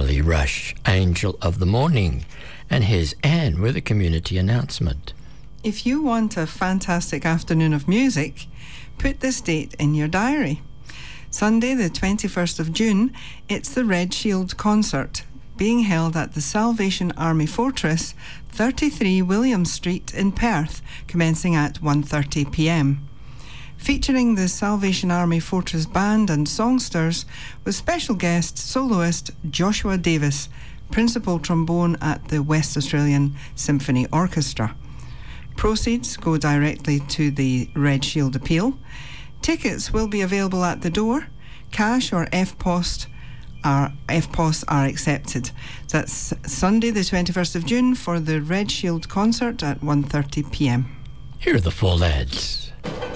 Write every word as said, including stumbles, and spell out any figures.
Kelly Rush, Angel of the Morning. And here's Anne with a community announcement. If you want a fantastic afternoon of music, put this date in your diary. Sunday the twenty-first of June, it's the Red Shield concert, being held at the Salvation Army Fortress, thirty-three William Street in Perth, commencing at one thirty p m. Featuring the Salvation Army Fortress Band and songsters, with special guest soloist Joshua Davis, principal trombone at the West Australian Symphony Orchestra. Proceeds go directly to the Red Shield Appeal. Tickets will be available at the door. Cash or F P O S are, F P O S are accepted. That's Sunday the twenty-first of June for the Red Shield concert at one thirty p m. Here are the four lads.